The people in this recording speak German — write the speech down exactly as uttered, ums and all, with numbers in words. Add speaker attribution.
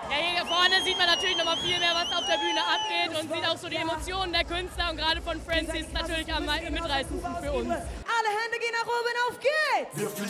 Speaker 1: Ja, hier vorne sieht man natürlich noch mal viel mehr, was auf der Bühne abgeht und sieht auch so die Emotionen der Künstler und gerade von Francis natürlich am mitreißendsten für uns.
Speaker 2: Alle Hände gehen nach oben, auf geht's!